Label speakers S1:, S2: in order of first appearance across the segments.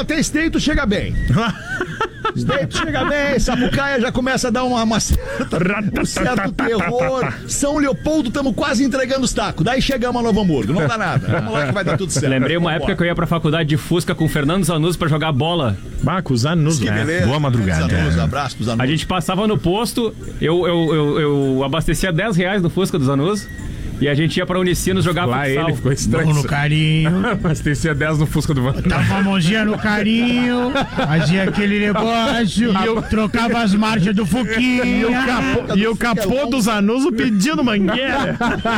S1: até Esteio tu chega bem. Esteio tu chega bem, Sapucaia já começa a dar um certo terror. São Leopoldo, estamos quase entregando os tacos. Daí chegamos a Novo Hamburgo, não dá nada. Vamos lá que vai dar tudo certo.
S2: Lembrei uma época que eu ia pra faculdade de Fusca com o Fernando Zanuzzo pra jogar bola.
S3: Com o Zanuzzo, né? Boa madrugada.
S1: Zanuzzo, abraço pro Zanuzzo.
S2: A gente passava no posto, eu abastecia R$10 no Fusca do Zanuzzo. E a gente ia pra Unicinos jogar
S3: lá
S2: futsal.
S3: Ele ficou estranho.
S4: No carinho.
S3: Abastecia 10 no Fusca do Vanderlei.
S4: Tava a mãozinha no carinho. Fazia aquele negócio. E eu trocava as marchas do Fuquinha.
S3: E o capô do Zanuzzo pedindo mangueira.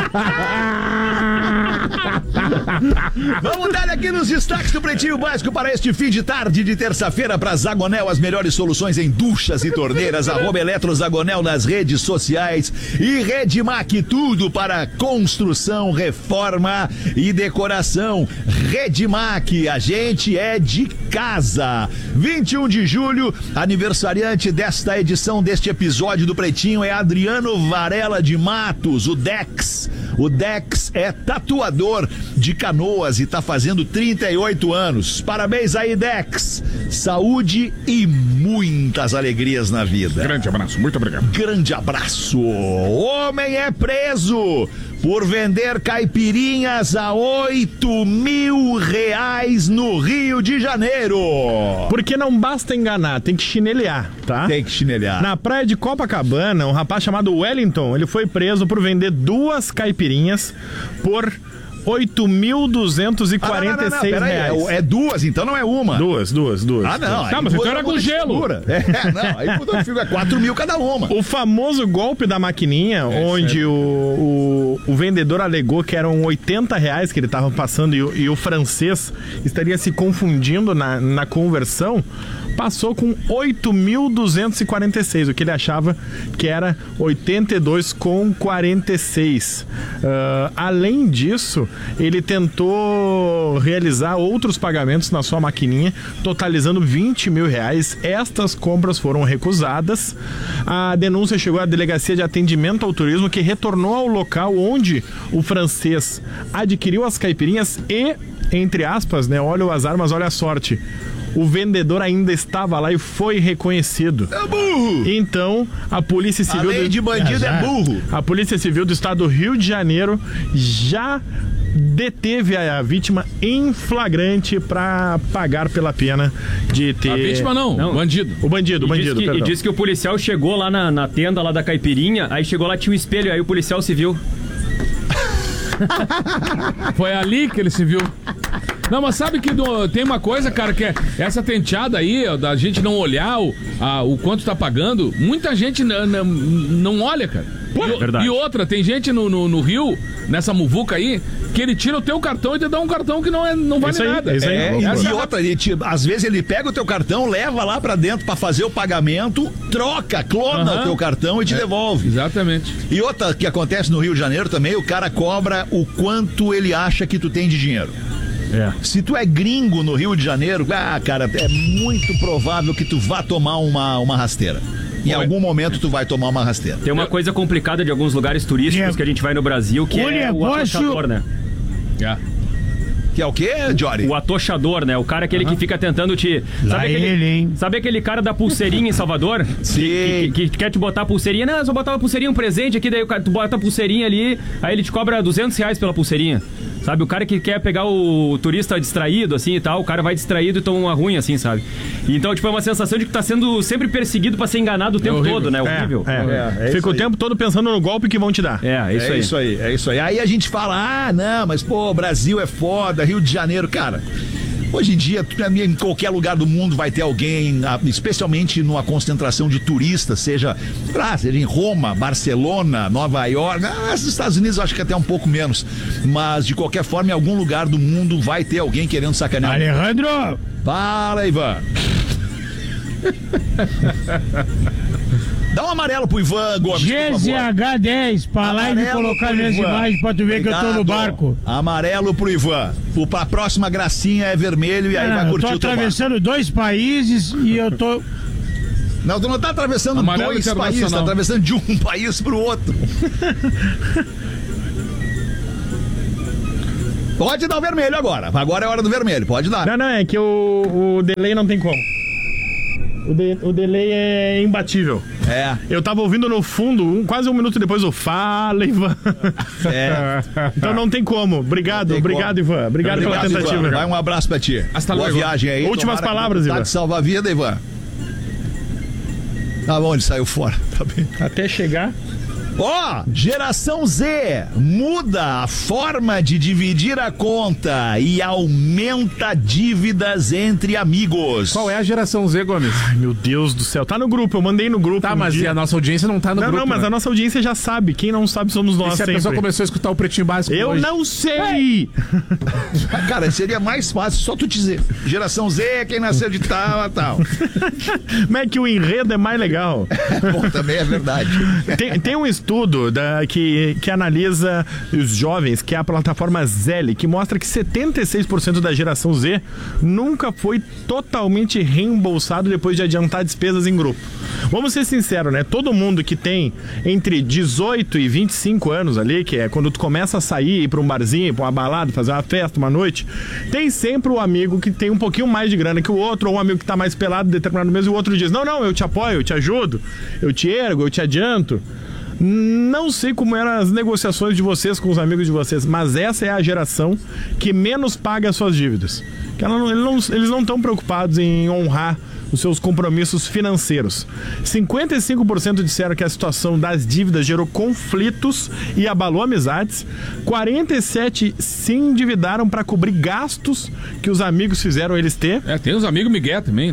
S1: Vamos dar aqui nos destaques do Pretinho Básico para este fim de tarde de terça-feira para Zagonel, as melhores soluções em duchas e torneiras, @Eletrozagonel nas redes sociais e Redmac, tudo para construção, reforma e decoração. Redmac, a gente é de casa. 21 de julho, aniversariante desta edição deste episódio do Pretinho é Adriano Varela de Matos, o Dex. O Dex é tatuador de Canoas e tá fazendo 38 anos. Parabéns aí, Dex. Saúde e muitas alegrias na vida.
S3: Grande abraço, muito obrigado.
S1: Grande abraço. Homem é preso por vender caipirinhas a R$8.000 no Rio de Janeiro.
S3: Porque não basta enganar, tem que chinelear, tá?
S1: Tem que chinelear.
S3: Na praia de Copacabana, um rapaz chamado Wellington, ele foi preso por vender 2 caipirinhas por R$8.246.
S1: É 2, então não é uma.
S3: Duas.
S1: Ah, não.
S3: Tá, mas então era com gelo.
S1: Não, aí fica 4.000 cada uma.
S3: O famoso golpe da maquininha, onde o vendedor alegou que eram R$80 que ele estava passando e o francês estaria se confundindo na conversão, passou com 8.246, o que ele achava que era 82,46. Além disso, ele tentou realizar outros pagamentos na sua maquininha, totalizando R$20.000. Estas compras foram recusadas. A denúncia chegou à Delegacia de Atendimento ao Turismo, que retornou ao local onde o francês adquiriu as caipirinhas e, entre aspas, né, olha o azar, mas olha a sorte, o vendedor ainda estava lá e foi reconhecido.
S1: É burro!
S3: Então, a Polícia Civil...
S1: A lei de bandido é burro.
S3: A Polícia Civil do Estado do Rio de Janeiro já deteve a vítima em flagrante para pagar pela pena de ter...
S5: A vítima não. O bandido.
S3: O bandido,
S2: E disse que o policial chegou lá na tenda lá da caipirinha, aí chegou lá, tinha um espelho, aí o policial se viu.
S5: Foi ali que ele se viu. Não, mas sabe que tem uma coisa, cara, que é essa tenteada aí, da gente não olhar o quanto tá pagando, muita gente não olha, cara. E outra, tem gente no Rio, nessa muvuca aí, que ele tira o teu cartão e te dá um cartão que não vale nada.
S1: E outra, às vezes ele pega o teu cartão, leva lá pra dentro pra fazer o pagamento, clona o teu cartão e te devolve.
S5: Exatamente.
S1: E outra que acontece no Rio de Janeiro também, o cara cobra o quanto ele acha que tu tem de dinheiro. Se tu é gringo no Rio de Janeiro, cara, é muito provável que tu vá tomar uma rasteira. Em algum momento tu vai tomar uma rasteira.
S2: Tem uma coisa complicada de alguns lugares turísticos que a gente vai no Brasil, que é o atochador, né?
S1: Que é o quê, Jory?
S2: O atochador, né? O cara aquele que fica tentando te... Sabe aquele cara da pulseirinha em Salvador?
S1: Sim.
S2: Que quer te botar a pulseirinha. Não, eu só botar uma pulseirinha, um presente aqui, daí tu bota a pulseirinha ali, aí ele te cobra R$200 pela pulseirinha. Sabe, o cara que quer pegar o turista distraído, assim, e tal, o cara vai distraído e toma uma ruim, assim, sabe? Então, tipo, é uma sensação de que tá sendo sempre perseguido pra ser enganado o tempo todo, né? Horrível.
S3: Fica o tempo todo pensando no golpe que vão te dar.
S1: É isso aí. Aí a gente fala, não, mas, pô, Brasil é foda, Rio de Janeiro, cara... Hoje em dia, em qualquer lugar do mundo vai ter alguém, especialmente numa concentração de turistas, seja em Roma, Barcelona, Nova York, nos Estados Unidos eu acho que até um pouco menos, mas de qualquer forma, em algum lugar do mundo vai ter alguém querendo sacanear.
S4: Alejandro!
S1: Fala, Ivan! Dá um amarelo pro Ivan Gomes,
S4: GZH10, pra lá e colocar minhas imagens pra tu ver que eu tô no barco.
S1: Amarelo pro Ivan. A próxima gracinha é vermelho e aí vai curtir o teu barco.
S4: Eu tô atravessando 2 países e eu tô...
S1: Não, tu não tá atravessando 2 países, tá atravessando de um país pro outro. Pode dar o vermelho agora. Agora é hora do vermelho, pode dar.
S3: Não, é que o delay não tem como. O delay é imbatível.
S1: É.
S3: Eu tava ouvindo no fundo, quase um minuto depois, o Fala, Ivan.
S1: É.
S3: Então não tem como. Obrigado,
S1: Não tem
S3: obrigado,
S1: como.
S3: Ivan. Obrigado pela tentativa.
S1: Ivan. Vai, um abraço pra ti.
S5: Hasta
S1: Boa
S5: luego.
S1: viagem aí.
S3: Últimas
S1: Tomara
S3: palavras,
S1: que
S3: Ivan.
S1: Tá salva a vida, Ivan. Tá bom, ele saiu fora. Tá bem.
S3: Até chegar.
S1: Ó, geração Z muda a forma de dividir a conta e aumenta dívidas entre amigos.
S6: Qual é a geração Z, Gomes?
S3: Ai, meu Deus do céu. Tá no grupo, eu mandei no grupo.
S6: Tá,
S3: um
S6: mas
S3: dia.
S6: e a nossa audiência não tá no grupo,
S3: Não, mas
S6: né?
S3: a nossa audiência já sabe. Quem não sabe somos nós
S6: E se a
S3: sempre.
S6: pessoa começou a escutar o Pretinho Básico
S3: Eu
S6: hoje?
S3: não sei!
S1: Cara, seria mais fácil só tu dizer. Geração Z é quem nasceu de tal a tal.
S3: Como é que o enredo é mais legal?
S1: Bom, também é verdade.
S3: Tem um estudo que analisa os jovens, que é a plataforma Zelle, que mostra que 76% da geração Z nunca foi totalmente reembolsado depois de adiantar despesas em grupo. Vamos ser sinceros, né? Todo mundo que tem entre 18 e 25 anos ali, que é quando tu começa a sair, ir pra um barzinho, pra uma balada, fazer uma festa, uma noite, tem sempre o amigo que tem um pouquinho mais de grana que o outro, ou um amigo que tá mais pelado em determinado mês, e o outro diz, não, eu te apoio, eu te ajudo, eu te ergo, eu te adianto. Não sei como eram as negociações de vocês com os amigos de vocês, mas essa é a geração que menos paga as suas dívidas. Que eles não estão preocupados em honrar os seus compromissos financeiros. 55% disseram que a situação das dívidas gerou conflitos e abalou amizades. 47% se endividaram para cobrir gastos que os amigos fizeram eles ter.
S5: É, tem uns amigos Miguel também.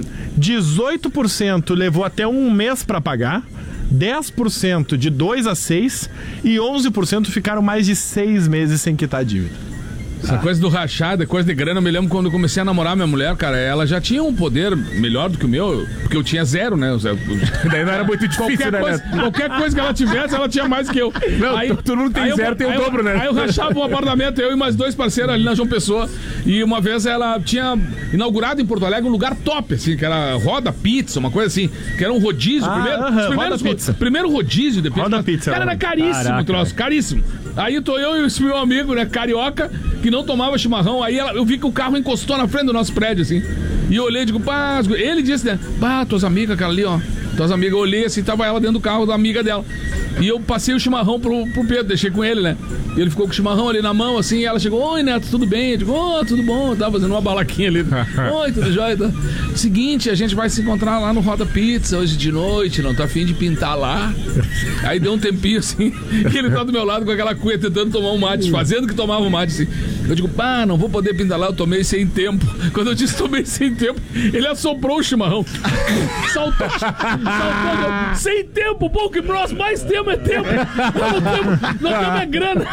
S3: 18% levou até um mês para pagar. 10% de 2 a 6 e 11% ficaram mais de 6 meses sem quitar a dívida.
S5: Essa coisa do rachado, coisa de grana, eu me lembro quando eu comecei a namorar minha mulher, cara, ela já tinha um poder melhor do que o meu, porque eu tinha zero, né?
S6: Daí não era muito difícil,
S5: qualquer coisa que ela tivesse, ela tinha mais que eu.
S6: Não, todo mundo tem zero, tem o dobro, né?
S5: Aí eu rachava um apartamento, eu e mais 2 parceiros ali na João Pessoa, e uma vez ela tinha inaugurado em Porto Alegre um lugar top, assim, que era Roda Pizza, uma coisa assim, que era um rodízio, primeiro rodízio de pizza.
S3: Roda Pizza.
S5: Cara, era caríssimo o troço, caríssimo. Aí tô eu e esse meu amigo, né, carioca, que não tomava chimarrão, aí eu vi que o carro encostou na frente do nosso prédio, assim, e eu olhei e digo, pá, ele disse, né, pá, tuas amigas, aquela ali, ó, tuas amigas, eu olhei assim, tava ela dentro do carro da amiga dela, e eu passei o chimarrão pro Pedro, deixei com ele, né, e ele ficou com o chimarrão ali na mão, assim, e ela chegou, oi, Neto, tudo bem? Eu digo, tudo bom, eu tava fazendo uma balaquinha ali, oi, tudo jóia, tá? Seguinte, a gente vai se encontrar lá no Roda Pizza hoje de noite, não tá afim de pintar lá? Aí deu um tempinho, assim, e ele tá do meu lado com aquela cuia tentando tomar um mate, fazendo que tomava um mate, assim. Eu digo, pá, não vou poder pintar lá, eu tomei sem tempo. Quando eu disse tomei sem tempo, ele assoprou o chimarrão. Saltou, sem tempo, bom que próximo, mais tempo é tempo. Não temos é grana.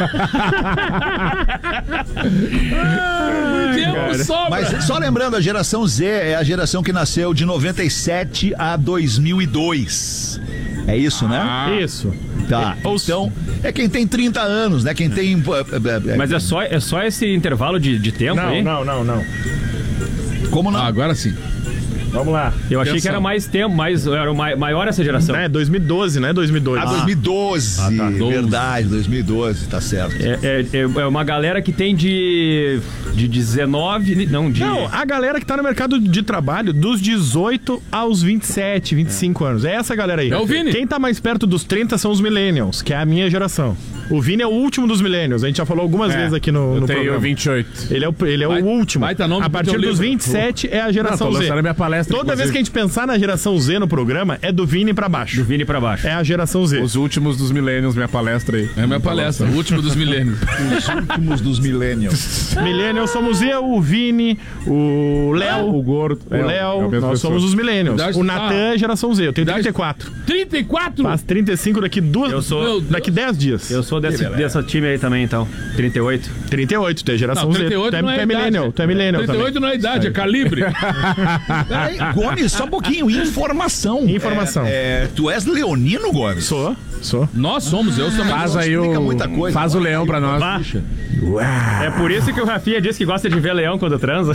S5: Tempo sobra.
S1: Mas só lembrando, a geração Z é a geração que nasceu de 97 a 2002. É isso, né?
S3: Isso.
S1: Tá. Então, é quem tem 30 anos, né? Quem tem...
S2: Mas é só esse intervalo de tempo aí?
S3: Não.
S1: Como não?
S5: Agora sim.
S3: Vamos lá.
S2: Eu achei que era mais tempo, era maior essa geração.
S3: É 2012, né? 2002.
S1: 2012.
S3: tá.
S1: Verdade, 2012, tá certo.
S2: É uma galera que tem de 19... Não,
S3: a galera que tá no mercado de trabalho dos 18 aos 27, 25 anos. É essa galera aí.
S5: É o Vini.
S3: Quem tá mais perto dos 30 são os millennials, que é a minha geração. O Vini é o último dos millennials. A gente já falou algumas vezes aqui no
S6: Eu tenho
S3: programa.
S6: 28.
S3: Ele é o último.
S5: Vai tá nome
S3: A
S5: do
S3: partir
S5: teu
S3: dos
S5: livro.
S3: 27 é a geração
S6: Tô
S3: Z.
S6: lançando a minha palestra.
S3: Toda vez que a gente pensar na geração Z no programa, é do Vini pra baixo.
S2: Do Vini pra baixo.
S3: É a geração Z.
S6: Os últimos dos millennials, minha palestra aí.
S5: É a minha palestra, o último dos milênios.
S1: Os últimos dos millennials.
S3: Millennials somos eu, o Vini, o Léo,
S6: O gordo.
S3: o Léo. Nós
S6: pessoa.
S3: somos os millennials.
S5: Idade-
S3: O Natan é geração Z. Eu tenho 34.
S5: 34?
S3: Faz 35 daqui
S2: Eu sou-
S3: daqui 10 dias.
S2: Eu sou dessa time aí também, então. 38.
S3: 38, tu é geração
S5: Não,
S3: Z.
S5: 38
S3: Tu
S5: não é
S3: é millennial.
S5: idade.
S3: Tu é millennial
S5: 38
S3: também.
S5: não é idade, é calibre.
S1: Gomes, só um pouquinho. Informação.
S3: Informação.
S1: Tu és leonino, Gomes?
S3: Sou.
S5: Nós somos, eu também.
S6: Faz aí
S1: explica muita coisa.
S6: Faz o leão pra nós.
S2: Bah. É por isso que o Rafinha disse que gosta de ver leão quando transa.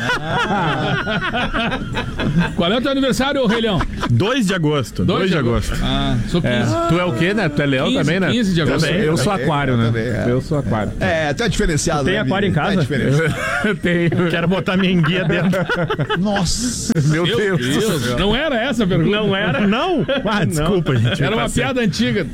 S5: Qual é o teu aniversário, Rei Leão?
S3: 2 de agosto. 2 de agosto.
S5: Ah, sou 15.
S6: Tu é o quê, né? Tu é leão
S5: 15,
S6: também, né?
S5: 15 de agosto.
S6: Eu sou aquário, né?
S1: também, é.
S6: Eu sou aquário.
S1: Tu é diferenciado.
S2: Tem
S1: né,
S2: aquário
S1: amigo?
S2: em casa?
S1: Tu é diferenciado.
S6: Eu tenho.
S3: Quero botar minha enguia dentro.
S1: Nossa.
S6: Meu
S5: Meu
S6: Deus.
S5: Deus, não era essa a pergunta.
S2: Não era?
S3: Não? Ah, desculpa, gente.
S5: Era uma
S3: Tá certo.
S5: piada antiga.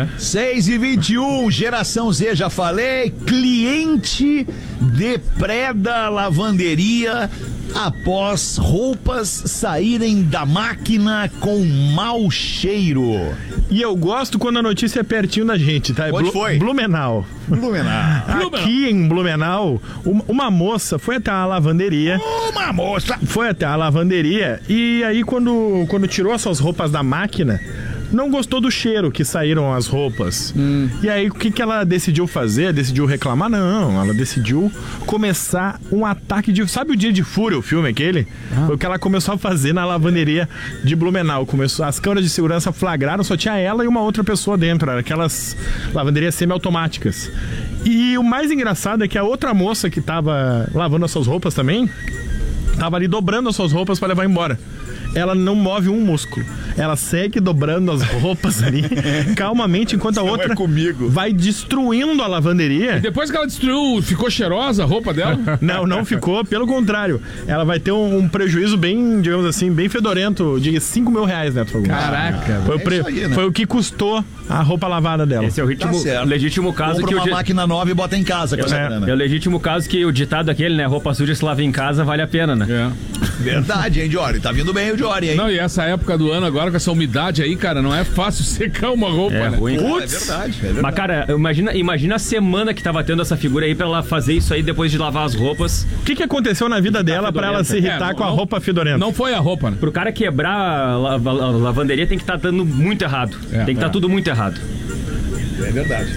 S1: 6h21, geração Z, já falei. Cliente depreda lavanderia após roupas saírem da máquina com mau cheiro.
S3: E eu gosto quando a notícia é pertinho da gente, tá?
S1: Onde foi?
S3: Blumenau.
S1: Blumenau.
S3: Aqui em Blumenau, uma moça foi até a lavanderia.
S1: Uma moça.
S3: Foi até a lavanderia e aí quando tirou as suas roupas da máquina, não gostou do cheiro que saíram as roupas. E aí o que ela decidiu fazer? Decidiu reclamar? Não, ela decidiu começar um ataque de... Sabe o Dia de Fúria, o filme aquele? Foi o que ela começou a fazer na lavanderia de Blumenau. As câmeras de segurança flagraram, só tinha ela e uma outra pessoa dentro. Era aquelas lavanderias semiautomáticas. E o mais engraçado é que a outra moça que tava lavando as suas roupas também, tava ali dobrando as suas roupas para levar embora. Ela não move um músculo. Ela segue dobrando as roupas ali, calmamente, enquanto a outra vai destruindo a lavanderia.
S5: Depois que ela destruiu, ficou cheirosa a roupa dela?
S3: Não ficou, pelo contrário. Ela vai ter um prejuízo bem, digamos assim, bem fedorento de R$5 mil, né, Fogo?
S5: Caraca.
S3: Foi o que custou a roupa lavada dela.
S2: Esse é o legítimo caso
S1: Compra
S2: que
S1: uma máquina nova e bota em casa com essa grana.
S2: É o legítimo caso que o ditado aquele, né? Roupa suja se lava em casa, vale a pena, né?
S1: Verdade, hein, Jory? Tá vindo bem o Jory, hein?
S5: Não, e essa época do ano agora, com essa umidade aí, cara, não é fácil secar uma roupa, né?
S2: Ruim.
S1: Pô, é verdade.
S2: Mas, cara, imagina a semana que tava tendo essa figura aí pra ela fazer isso aí depois de lavar as roupas.
S3: O que aconteceu na vida dela pra ela se irritar com a roupa fedorenta?
S5: Não foi a roupa, né?
S2: Pro cara quebrar a lavanderia tem que estar dando muito errado. Tem que estar tudo muito errado.
S1: É verdade.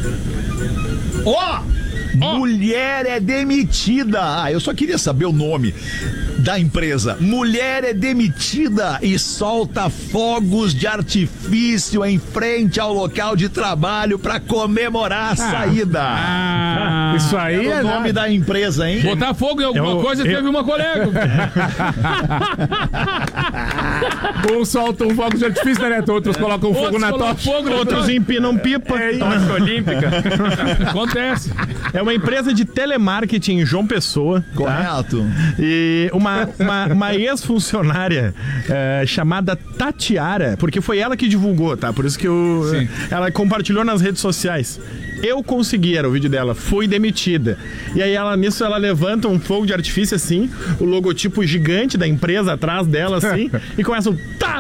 S1: Mulher é demitida. Eu só queria saber o nome da empresa. Mulher é demitida e solta fogos de artifício em frente ao local de trabalho pra comemorar a saída.
S6: Isso aí
S1: É o nome da empresa, hein?
S5: Botar fogo em alguma coisa teve uma colega.
S6: Uns soltam um fogo de artifício, né, Neto? Outros colocam fogo na tocha.
S3: Outros empinam pipa.
S2: Tocha olímpica.
S5: Acontece.
S3: É uma empresa de telemarketing em João Pessoa. Tá?
S1: Correto.
S3: E uma ex-funcionária chamada Tatiara, porque foi ela que divulgou, tá? Por isso que ela compartilhou nas redes sociais. Eu consegui, era o vídeo dela, fui demitida. E aí nisso ela levanta um fogo de artifício assim, o logotipo gigante da empresa atrás dela assim, e começa um tá.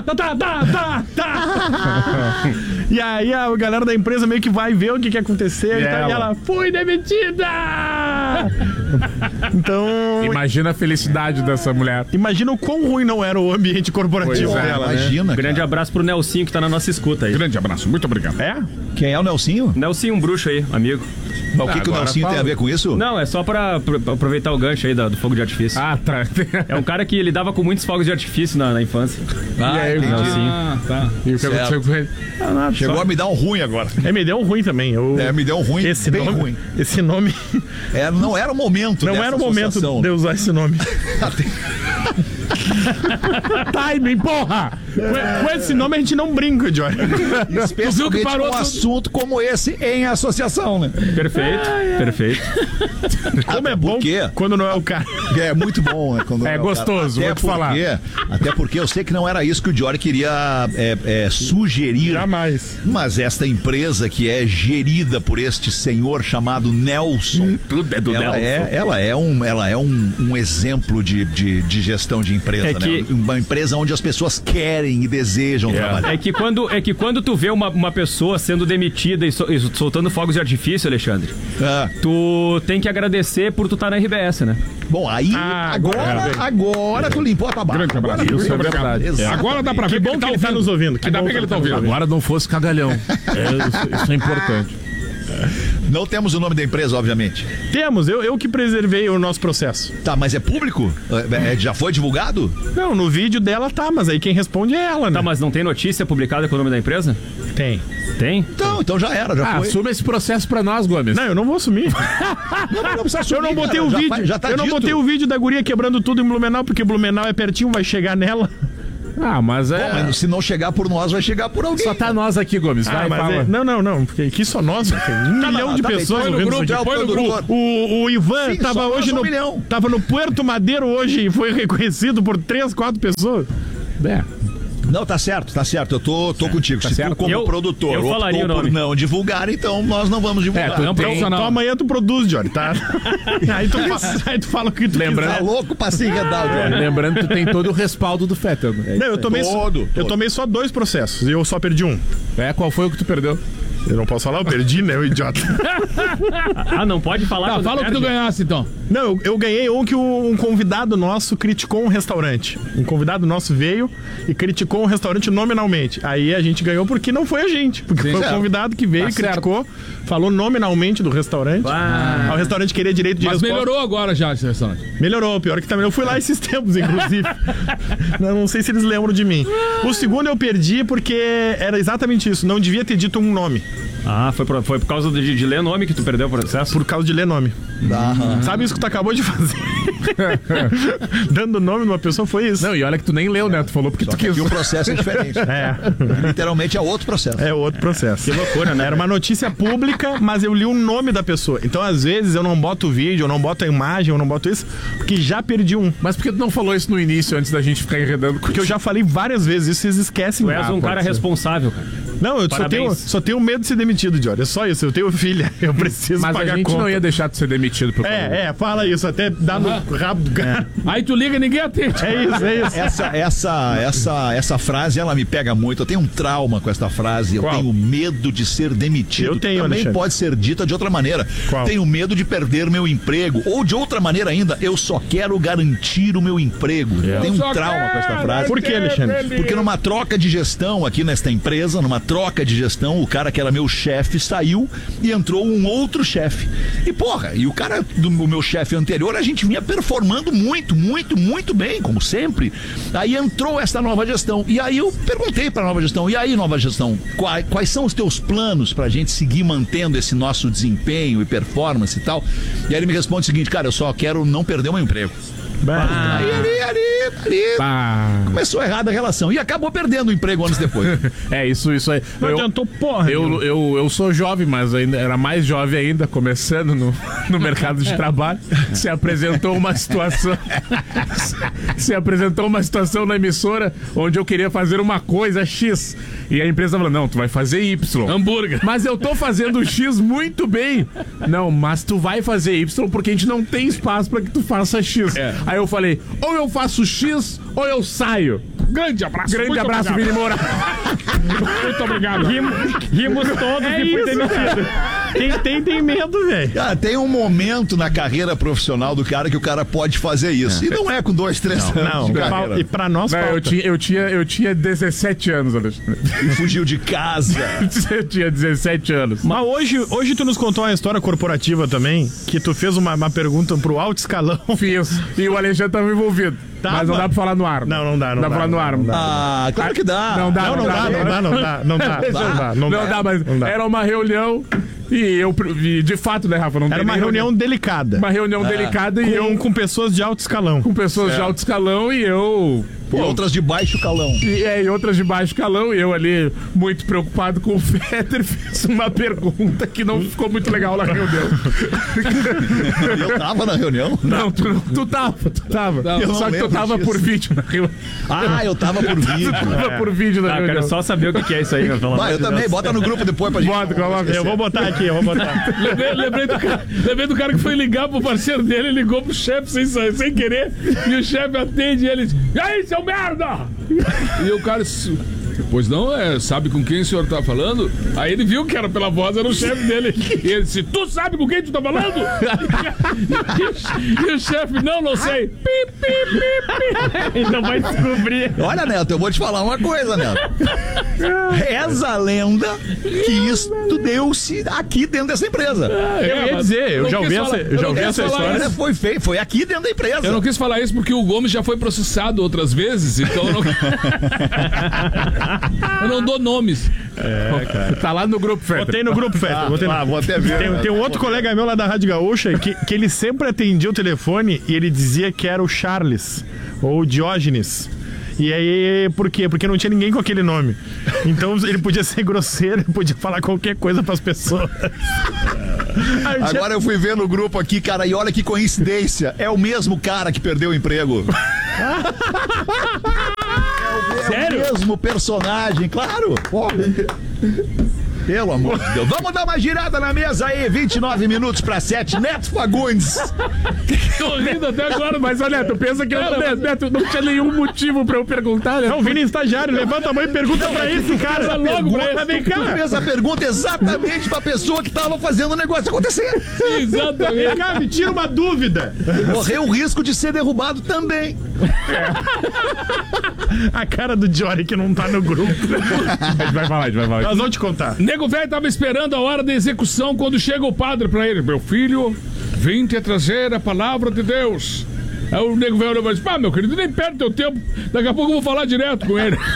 S3: E aí a galera da empresa meio que vai ver o que quer acontecer e ela, fui demitida! Então...
S6: Imagina a felicidade dessa mulher.
S3: Imagina o quão ruim não era o ambiente corporativo
S6: Pois é,
S3: dela, né?
S1: Imagina.
S2: Grande
S1: cara.
S2: abraço pro Nelsinho que tá na nossa escuta aí.
S5: Grande abraço, muito obrigado.
S3: É?
S1: Quem é o Nelsinho?
S2: Nelsinho, um bruxo aí, amigo.
S1: Mas o que o Nelsinho tem a ver com isso?
S2: Não, é só pra aproveitar o gancho aí do fogo de artifício.
S6: Ah, tá.
S2: É um cara que lidava com muitos fogos de artifício na infância.
S6: E aí,
S1: entendi.
S2: Nelsinho.
S5: Tá.
S6: E o que
S1: Certo.
S6: aconteceu com ele?
S1: Chegou a me dar um ruim agora.
S3: Me deu um ruim também.
S1: Me deu um ruim,
S3: Esse
S1: bem
S3: nome,
S1: ruim.
S3: Esse nome...
S1: Não era o momento
S3: Não
S1: dessa
S3: era o momento
S1: associação.
S3: de eu usar esse nome. Timing, porra! Com esse nome a gente não brinca, Jory.
S1: Especialmente
S5: parou
S1: com um
S5: tudo?
S1: assunto como esse em associação, né?
S2: Perfeito.
S3: Como é bom
S1: quê?
S3: quando não é o cara.
S1: É muito bom, né? Quando
S6: É
S1: o
S6: gostoso,
S1: cara.
S6: vou te falar.
S1: Até porque eu sei que não era isso que o Jory queria sugerir.
S3: Jamais.
S1: Mas esta empresa que é gerida por este senhor chamado Nelson,
S2: Tudo é do
S1: ela
S2: Nelson.
S1: é um exemplo de gestão de empresa,
S2: É que-
S1: né? Uma empresa onde as pessoas querem e desejam trabalhar.
S2: É que quando tu vê uma pessoa sendo demitida e soltando fogos de artifício, Alexandre,
S1: Ah,
S2: tu tem que agradecer por tu estar na RBS, né?
S1: bom, aí agora tu limpou a tabaca.
S5: Grande abraço.
S1: Agora,
S6: Isso é verdade.
S1: Exato.
S5: Agora dá pra ver
S3: Que bom que ele tá nos ouvindo.
S5: Ainda bem que ele tá ouvindo.
S6: Agora não fosse cagalhão. Isso é importante.
S1: Não temos o nome da empresa, obviamente.
S3: Temos, eu que preservei o nosso processo.
S1: Tá, mas é público? Já foi divulgado?
S3: Não, no vídeo dela tá, mas aí quem responde é ela, né?
S2: Tá, mas não tem notícia publicada com o nome da empresa?
S3: Tem.
S2: Tem?
S1: Então já era, já foi.
S5: Assume esse processo pra nós, Gomes.
S3: Não, eu não vou assumir.
S1: Não precisa assumir,
S3: Eu não botei
S1: cara,
S3: o vídeo.
S1: Já tá
S3: eu não
S1: dito.
S3: botei o vídeo da guria quebrando tudo em Blumenau, porque Blumenau é pertinho, vai chegar nela.
S5: Ah, mas
S1: Bom, mas se não chegar por nós, vai chegar por alguém.
S5: Só tá nós aqui, Gomes. Vai,
S3: mas
S5: fala.
S3: Não, porque aqui só nós, tem 1 milhão de pessoas
S1: Põe no
S3: ouvindo
S1: grupo,
S3: isso
S1: já
S3: aqui.
S1: põe no grupo.
S3: O Ivan
S1: Sim,
S3: tava
S1: só
S3: hoje
S1: nós 1 milhão.
S3: tava no Puerto Madeiro hoje e foi reconhecido por 3, 4 pessoas.
S1: Não, tá certo. Eu tô contigo. Se tu, como produtor,
S2: eu falaria
S1: optou
S2: o nome.
S1: por não divulgar, então nós não vamos divulgar.
S5: tu é um profissional.
S3: Então amanhã tu produz, Johnny, tá? aí tu fala o que tu
S1: Tá louco pra se enredar, Johnny.
S5: Lembrando que tu tem todo o respaldo do Fettel. Né?
S3: Não, eu tomei só 2 processos e eu só perdi um.
S5: Qual foi o que tu perdeu?
S3: Eu não posso falar, eu perdi, né, o idiota.
S2: Não pode falar.
S5: Tá, fala o que tu ganhasse, então.
S3: Não, eu ganhei um que um convidado nosso criticou um restaurante. Um convidado nosso veio e criticou um restaurante nominalmente. Aí a gente ganhou porque não foi a gente. Porque foi
S1: certo.
S3: o convidado que veio
S5: Tá
S3: e criticou, falou nominalmente do restaurante. O restaurante queria direito de
S5: Mas
S3: resposta.
S5: melhorou agora já esse restaurante.
S3: Melhorou, pior que também. Eu fui lá esses tempos, inclusive. não sei se eles lembram de mim. O segundo eu perdi porque era exatamente isso. Não devia ter dito um nome.
S2: Foi por causa de ler nome que tu perdeu o processo?
S3: Por causa de ler nome. Sabe isso que tu acabou de fazer? Dando nome numa pessoa, foi isso.
S5: Não, e olha que tu nem leu, né? Tu falou porque tu quis.
S1: Aqui o processo é diferente. Literalmente é outro processo.
S3: É outro processo.
S2: Que loucura, né?
S3: Era uma notícia pública, mas eu li o nome da pessoa. Então, às vezes, eu não boto o vídeo, eu não boto a imagem, eu não boto isso, porque já perdi um.
S5: Mas por que tu não falou isso no início, antes da gente ficar enredando?
S3: Porque eu já falei várias vezes isso, vocês esquecem.
S2: Tu és um cara responsável, cara.
S3: Não, eu
S2: Parabéns.
S3: só tenho medo de ser demitido, Johnny. É só isso, eu tenho filha, eu preciso
S5: Mas
S3: pagar
S5: a gente
S3: conta.
S5: não ia deixar de ser demitido por favor.
S3: Fala isso, até dá no rabo do cara.
S5: Aí tu liga e ninguém atende.
S3: É isso.
S1: Essa frase, ela me pega muito. Eu tenho um trauma com essa frase. Eu
S3: Qual?
S1: tenho medo de ser demitido.
S3: Eu tenho,
S1: Também
S3: Alexandre.
S1: pode ser dita de outra maneira.
S3: Qual?
S1: Tenho medo de perder meu emprego. Ou de outra maneira ainda, eu só quero garantir o meu emprego. Tenho um trauma com essa frase.
S3: Por que, Alexandre?
S1: Porque numa troca de gestão aqui nesta empresa, o cara que era meu chefe saiu e entrou um outro chefe. E o cara do meu chefe anterior, a gente vinha performando muito bem, como sempre. Aí entrou essa nova gestão. E aí eu perguntei pra nova gestão, e aí, nova gestão, quais são os teus planos pra gente seguir mantendo esse nosso desempenho e performance e tal? E aí ele me responde o seguinte, cara, eu só quero não perder o meu emprego. Aí ali começou errada a relação e acabou perdendo o emprego anos depois.
S5: Isso aí.
S3: Não adiantou porra.
S5: Eu sou jovem, mas ainda era mais jovem ainda, começando no mercado de trabalho. Se apresentou uma situação na emissora onde eu queria fazer uma coisa X. E a empresa falou, não, tu vai fazer Y.
S2: Hambúrguer.
S5: Mas eu tô fazendo X muito bem. Não, mas tu vai fazer Y porque a gente não tem espaço pra que tu faça X. Aí eu falei, ou eu faço X ou eu saio.
S6: Grande abraço.
S5: Grande abraço, Vini Moura.
S6: Muito obrigado.
S2: Rimos todos e fui demitido.
S3: Quem tem medo, velho.
S1: Cara, tem um momento na carreira profissional do cara que o cara pode fazer isso. E não é com 2, 3 anos
S3: Não,
S1: de carreira.
S3: e pra nós
S5: Não,
S3: falta.
S5: eu tinha 17 anos, Alexandre.
S1: E fugiu de casa.
S5: Eu tinha 17 anos.
S3: Mas hoje tu nos contou uma história corporativa também, que tu fez uma pergunta pro alto escalão.
S5: Fiz. E o Alexandre tava envolvido.
S3: Tava.
S5: Mas não dá pra falar no ar.
S3: Não dá.
S5: Não dá pra falar no ar.
S1: Ah, claro que dá.
S5: Não dá,
S3: Não dá,
S5: mas era uma reunião e de fato, né, Rafa? Não
S3: Era
S5: tem
S3: uma
S5: nem
S3: reunião delicada.
S5: Uma reunião delicada e eu
S3: Com pessoas de alto escalão.
S5: com pessoas de alto escalão e eu...
S1: E outras de baixo calão.
S5: E outras de baixo calão, e eu ali, muito preocupado com o Fetter, fiz uma pergunta que não ficou muito legal na reunião.
S1: Eu tava na reunião?
S5: Não, tu tava.
S1: Eu
S5: Só
S1: não
S5: que tu
S1: lembro
S5: tava
S1: disso.
S5: por vídeo na reunião.
S1: Eu tava por vídeo.
S5: Tava por vídeo na
S2: Eu
S5: reunião.
S2: quero só saber o que é isso aí, meu.
S1: Vai, eu também. Bota no grupo depois pra gente.
S5: Bota, coloca.
S3: Eu vou botar aqui,
S6: Lembrei do cara que foi ligar pro parceiro dele, ligou pro chefe sem querer, e o chefe atende ele e diz, e aí, seu merda? E o cara,
S5: Pois não, sabe com quem o senhor tá falando? Aí ele viu que era pela voz, era o chefe dele. E ele disse, tu sabe com quem tu tá falando? E o chefe, não sei. Pi, pi, pi, pi.
S2: Então vai descobrir.
S1: Olha, Neto, eu vou te falar uma coisa, Neto. Reza a lenda que isso deu-se aqui dentro dessa empresa.
S3: Eu ia dizer, eu já ouvi essa história.
S1: Foi aqui dentro da empresa.
S5: Eu não quis falar isso porque o Gomes já foi processado outras vezes, então eu não... eu não dou nomes.
S6: Cara. Tá lá no grupo, Fetter.
S3: Botei no grupo, Fetter.
S1: Vou até ver.
S3: Tem um outro colega meu lá da Rádio Gaúcha que ele sempre atendia o telefone e ele dizia que era o Charles ou o Diógenes. E aí, por quê? Porque não tinha ninguém com aquele nome. Então ele podia ser grosseiro, ele podia falar qualquer coisa pras pessoas.
S1: Agora eu fui ver no grupo aqui, cara, e olha que coincidência. É o mesmo cara que perdeu o emprego.
S2: Sério?
S1: É o mesmo personagem, claro. Pelo amor de Deus. Vamos dar uma girada na mesa aí, 29 minutos para 7. Neto Fagundes.
S5: Tô rindo até agora, mas
S6: Mas, Neto, pensa que Neto, não tinha nenhum motivo pra eu perguntar, né?
S3: Não, Vini estagiário, levanta a mão e pergunta pra esse cara.
S5: logo pra ele.
S3: Vem cá.
S1: Tu fez a pergunta exatamente pra pessoa que tava fazendo o negócio acontecer.
S5: Exatamente.
S3: Vem cá, me tira uma dúvida.
S1: Correu o risco de ser derrubado também.
S3: A cara do Jory que não tá no grupo.
S6: A gente vai falar.
S3: Nós vamos te contar.
S5: Nego velho tava esperando a hora da execução quando chega o padre pra ele. Meu filho, vim te trazer a palavra de Deus. Aí o nego velho olhou e disse, meu querido, nem perde teu tempo. Daqui a pouco eu vou falar direto com ele.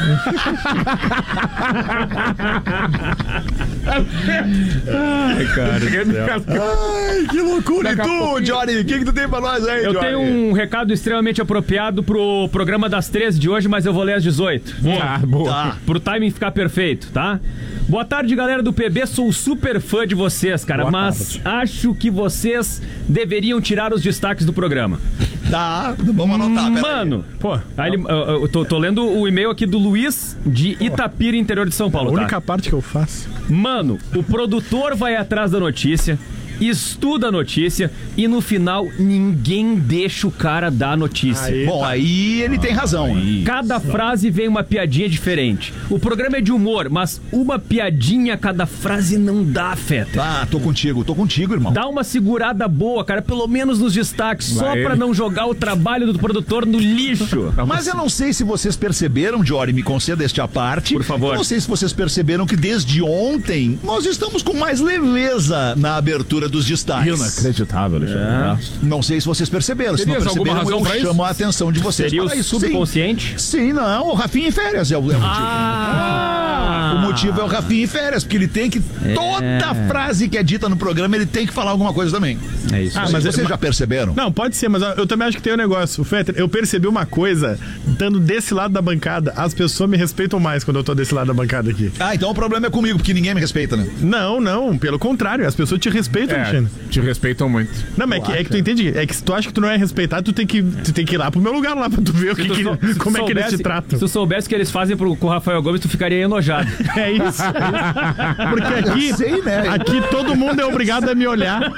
S3: Ai, cara.
S1: Ai, que loucura. E tu, Johnny, o que tu tem pra nós aí,
S2: Eu
S1: Johnny?
S2: tenho um recado extremamente apropriado pro programa das 13 de hoje, mas eu vou ler às 18.
S6: Boa.
S1: Tá.
S2: Pro timing ficar perfeito, tá? Boa tarde, galera do PB. Sou super fã de vocês, cara, mas acho que vocês deveriam tirar os destaques do programa.
S1: Tá, vamos anotar. pera
S2: Mano, aí eu tô lendo o e-mail aqui do Luiz de Itapira, interior de São Paulo,
S3: A
S2: tá?
S3: única parte que eu faço.
S2: Mano, o produtor vai atrás da notícia, estuda a notícia e no final ninguém deixa o cara dar a notícia.
S3: Aí.
S1: Bom, aí ele tem razão.
S2: Cada frase vem uma piadinha diferente. O programa é de humor, mas uma piadinha cada frase não dá, Feta.
S1: Ah, tô contigo, irmão.
S2: Dá uma segurada boa, cara, pelo menos nos destaques, só pra não jogar o trabalho do produtor no lixo.
S1: Mas eu não sei se vocês perceberam, Jory, me conceda esta parte.
S2: Por favor.
S1: Eu não sei se vocês perceberam que desde ontem nós estamos com mais leveza na abertura dos destaques.
S6: Inacreditável, Alexandre.
S1: Não sei se vocês perceberam. Se não
S5: Terias alguma
S1: perceberam,
S5: razão
S1: eu
S5: pra
S1: chamo a atenção de vocês
S2: Seria o
S1: para isso.
S2: subconsciente?
S1: Sim, não, o Rafinha em férias é o motivo. O motivo é o Rafinha em férias, porque ele tem que... Toda frase que é dita no programa, ele tem que falar alguma coisa também.
S2: É isso.
S3: Mas
S1: Vocês já perceberam?
S3: Não, pode ser, mas eu também acho que tem um negócio. O Fetter, eu percebi uma coisa, estando desse lado da bancada, as pessoas me respeitam mais quando eu tô desse lado da bancada aqui.
S1: Ah, então o problema é comigo, porque ninguém me respeita, né?
S3: Não, pelo contrário, as pessoas te respeitam, Alexandre.
S6: Te respeitam muito.
S3: Não, mas é que tu entende, é que se tu acha que tu não é respeitado, tu tem que ir lá pro meu lugar lá pra tu ver como é que eles te tratam.
S2: Se tu soubesse o que eles fazem com o Rafael Gomes, tu ficaria enojado.
S3: É isso. Porque aqui,
S1: sei, né?
S3: aqui todo mundo é obrigado a me olhar.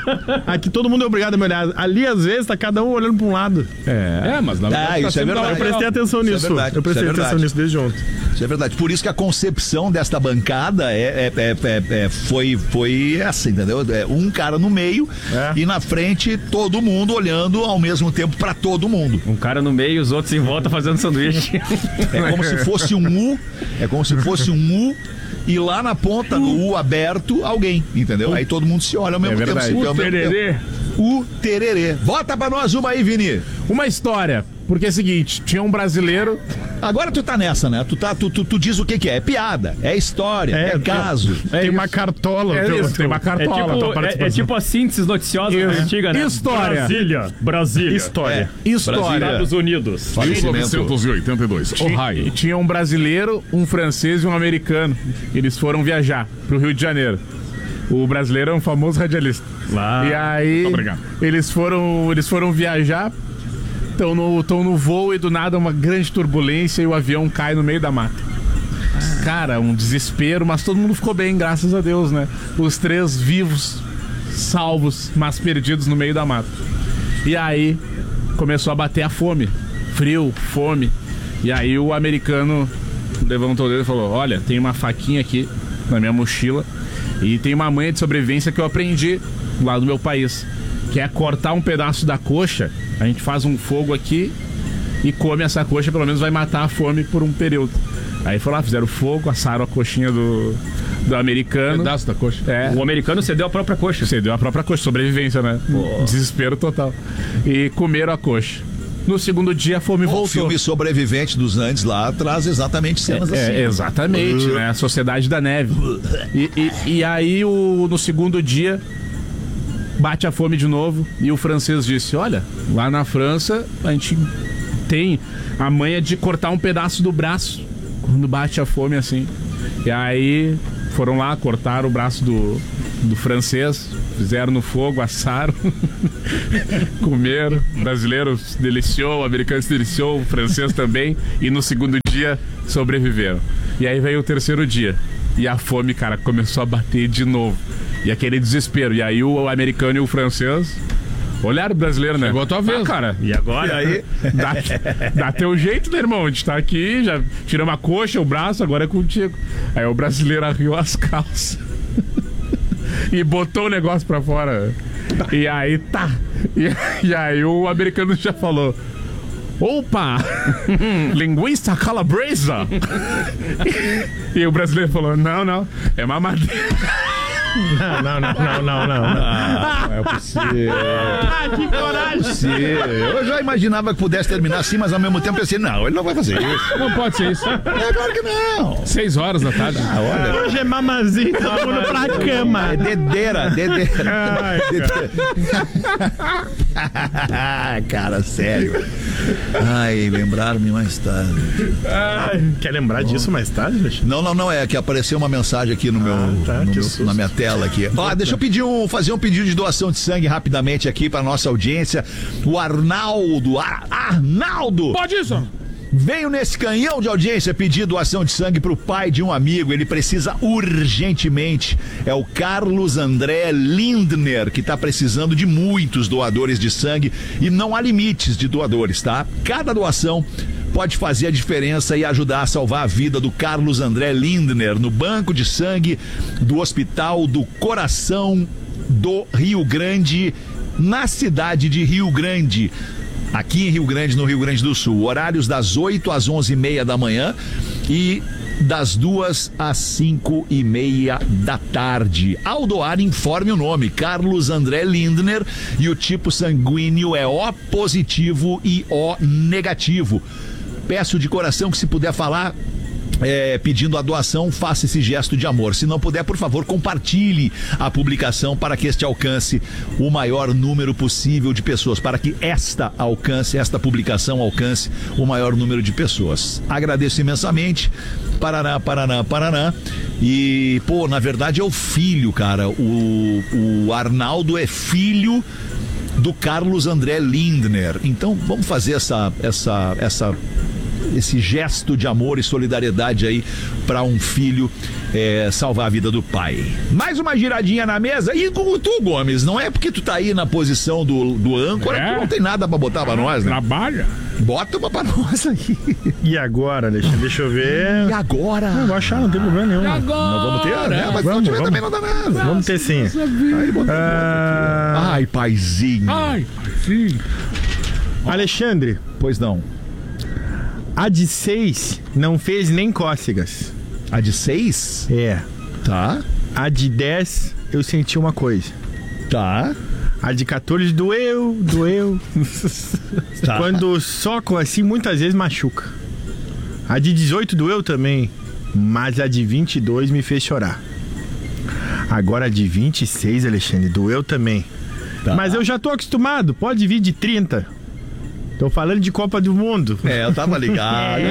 S3: Ali, às vezes, tá cada um olhando pra um lado.
S5: Mas na verdade
S1: isso é verdade.
S3: Eu prestei atenção
S1: Isso é
S3: nisso.
S1: verdade,
S3: Eu prestei
S1: isso é
S3: atenção
S1: verdade.
S3: nisso desde ontem.
S1: Isso é verdade. Por isso que a concepção desta bancada foi essa, entendeu? É um cara no meio e na frente todo mundo olhando ao mesmo tempo pra todo mundo.
S2: Um cara no meio e os outros em volta fazendo sanduíche.
S1: É como se fosse um U. É como se fosse um U. E lá na ponta do U aberto, alguém, entendeu? Aí todo mundo se olha ao mesmo tempo.
S6: verdade.
S1: se vê ao mesmo
S5: tererê.
S1: tempo. O tererê. Bota pra nós uma aí, Vini.
S6: Uma história, porque é o seguinte, tinha um brasileiro...
S1: Agora tu tá nessa, né? Tu diz o que é. É piada, é história, é caso.
S3: Tem uma cartola.
S6: tem uma cartola.
S2: É tipo a síntese noticiosa antiga, né?
S6: História.
S2: Brasília.
S3: História.
S6: História.
S2: Estados Unidos.
S1: Falecimento.
S5: 1982. Ohio.
S6: Tinha um brasileiro, um francês e um americano. Eles foram viajar pro Rio de Janeiro. O brasileiro é um famoso radialista. E aí,
S5: Obrigado.
S6: eles foram viajar, estão no voo e do nada uma grande turbulência e o avião cai no meio da mata. Cara, um desespero, mas todo mundo ficou bem, graças a Deus, né? Os três vivos, salvos, mas perdidos no meio da mata. E aí, começou a bater a fome. Frio, fome. E aí o americano levantou o dedo e falou: olha, tem uma faquinha aqui na minha mochila e tem uma manha de sobrevivência que eu aprendi lá do meu país, que é cortar um pedaço da coxa, a gente faz um fogo aqui e come essa coxa, pelo menos vai matar a fome por um período. Aí foi lá, fizeram fogo, assaram a coxinha do americano.
S5: Pedaço da coxa.
S6: É,
S2: O americano cedeu a própria coxa.
S6: cedeu a própria coxa, sobrevivência, né? Desespero total. E comeram a coxa. No segundo dia a fome
S1: O
S6: voltou.
S1: filme Sobrevivente dos Andes lá traz exatamente cenas assim.
S6: Exatamente, né? A Sociedade da Neve. E aí, no segundo dia, bate a fome de novo. E o francês disse: olha, lá na França a gente tem a manha de cortar um pedaço do braço quando bate a fome assim. E aí foram lá, cortaram o braço do francês, fizeram no fogo, assaram, comeram. O brasileiro se deliciou, o americano se deliciou, o francês também. E no segundo dia sobreviveram. E aí veio o terceiro dia. E a fome, cara, começou a bater de novo. E aquele desespero. E aí o americano e o francês olharam o brasileiro, né?
S5: Chegou a tua vez.
S6: Cara,
S3: E agora?
S1: E aí?
S6: dá teu jeito, né, irmão? A gente tá aqui, já tiramos a coxa, o braço, agora é contigo. Aí o brasileiro arriou as calças e botou o negócio pra fora. E aí tá. E aí o americano já falou: opa! Linguiça calabresa! E o brasileiro falou: não, é mamadeira.
S3: Não.
S1: Não é possível.
S3: Que coragem!
S1: Eu já imaginava que pudesse terminar assim, mas ao mesmo tempo pensei, não, ele não vai fazer isso.
S5: Não pode ser isso.
S1: É claro que não.
S5: 6 horas da tarde.
S1: Olha,
S3: Hoje é mamazinho, todo mundo pra cama.
S1: é dedeira. Cara, sério. Ai, lembrar-me mais tarde.
S3: Quer lembrar disso mais tarde, Alexandre?
S1: Não, é que apareceu uma mensagem aqui no meu,
S3: tá, que susto.
S1: na minha tela aqui. Ó, deixa eu fazer um pedido de doação de sangue rapidamente aqui para nossa audiência. O Arnaldo,
S5: Pode isso.
S1: veio nesse canhão de audiência pedir doação de sangue pro pai de um amigo. Ele precisa urgentemente. É o Carlos André Lindner, que tá precisando de muitos doadores de sangue e não há limites de doadores, tá? Cada doação pode fazer a diferença e ajudar a salvar a vida do Carlos André Lindner no banco de sangue do Hospital do Coração do Rio Grande, na cidade de Rio Grande. Aqui em Rio Grande, no Rio Grande do Sul. Horários das 8 às 11h30 da manhã e das 2 às 5h30 da tarde. Ao doar, informe o nome: Carlos André Lindner, e o tipo sanguíneo é O positivo e O negativo. Peço de coração que, se puder falar pedindo a doação, faça esse gesto de amor. Se não puder, por favor, compartilhe a publicação para que este alcance o maior número possível de pessoas, para que esta publicação alcance o maior número de pessoas. Agradeço imensamente. Paraná. E, na verdade é o filho, cara. O Arnaldo é filho do Carlos André Lindner. Então vamos fazer esse gesto de amor e solidariedade aí para um filho salvar a vida do pai. Mais uma giradinha na mesa. E com tu, Gomes, não é porque tu tá aí na posição do âncora que não tem nada pra botar pra nós, né?
S5: Trabalha.
S1: Bota uma pra nós aí.
S3: E agora, Alexandre? Deixa eu ver.
S1: E agora?
S3: Não vou achar, não tem problema nenhum.
S5: Agora.
S1: Não vamos ter, né? Mas se não tiver também não dá nada.
S3: Vamos ter sim.
S1: Aí, ai, paizinho.
S5: Ai, sim.
S3: Alexandre,
S1: Pois não.
S3: a de 6 não fez nem cócegas.
S1: A de 6?
S3: É.
S1: Tá.
S3: A de 10 eu senti uma coisa.
S1: Tá.
S3: A de 14 doeu.
S1: Tá.
S3: Quando soco assim, muitas vezes machuca. A de 18 doeu também, mas a de 22 me fez chorar. Agora a de 26, Alexandre, doeu também.
S1: Tá.
S3: Mas eu já tô acostumado, pode vir de 30. Tô falando de Copa do Mundo.
S1: Eu tava ligado.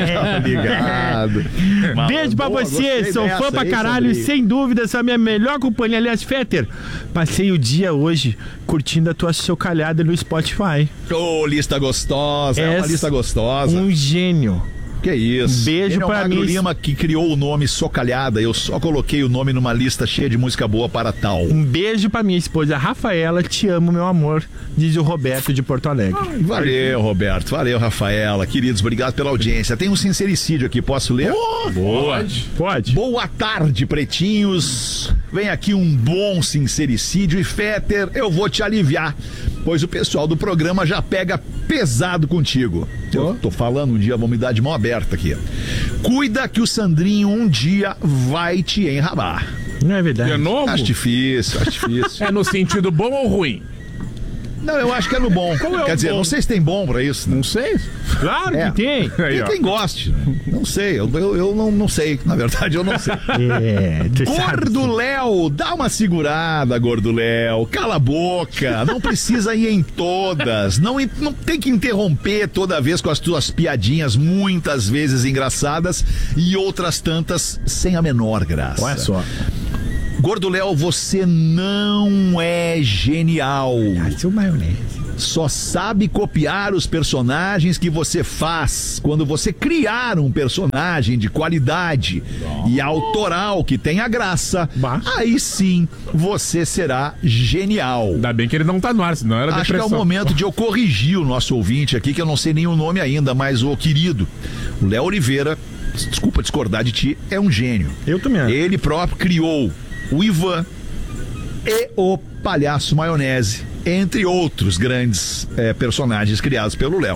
S3: Beijo pra você, sou fã pra caralho e sem dúvida essa é a minha melhor companhia. Aliás, Fetter, passei o dia hoje curtindo a tua chocalhada no Spotify.
S1: Ô, lista gostosa, é uma lista gostosa.
S3: Um gênio.
S1: Que isso.
S3: Beijo
S1: Ele é o
S3: pra
S1: Magro
S3: mim.
S1: Lima que criou o nome Socalhada. Eu só coloquei o nome numa lista cheia de música boa para tal.
S3: Um beijo pra minha esposa Rafaela, te amo, meu amor, diz o Roberto de Porto Alegre.
S1: Valeu, Roberto. Valeu, Rafaela. Queridos, obrigado pela audiência. Tem um sincericídio aqui, posso ler?
S5: Boa.
S3: Pode?
S1: Boa tarde, pretinhos. Vem aqui um bom sincericídio e Fetter, eu vou te aliviar, pois o pessoal do programa já pega pesado contigo. Eu tô falando um dia, vamos me dar de mão aberta aqui. Cuida que o Sandrinho um dia vai te enrabar.
S3: Não é verdade?
S5: É novo?
S1: Acho difícil, acho difícil.
S6: É no sentido bom ou ruim?
S1: Não, eu acho que é no bom. Quer dizer, não sei se tem bom pra isso.
S6: Não sei.
S3: Claro
S1: É.
S3: que tem.
S1: Tem quem goste. Não sei, eu não sei. Na verdade, eu não sei.
S3: Tu sabe.
S1: Gordo Léo, dá uma segurada, Gordo Léo. Cala a boca. Não precisa ir em todas. Não tem que interromper toda vez com as tuas piadinhas, muitas vezes engraçadas e outras tantas sem a menor graça.
S3: Olha só.
S1: Gordo Léo, você não é genial.
S3: Seu maionese.
S1: Só sabe copiar os personagens que você faz. Quando você criar um personagem de qualidade e autoral que tenha graça, aí sim você será genial.
S6: Ainda bem que ele não tá no ar, senão era
S1: Acho que é
S6: depressão.
S1: o momento de eu corrigir o nosso ouvinte aqui, que eu não sei nem o nome ainda, mas o querido, o Léo Oliveira, desculpa discordar de ti, é um gênio.
S3: Eu também acho.
S1: Ele próprio criou o Ivan e o Palhaço Maionese, entre outros grandes personagens criados pelo Léo.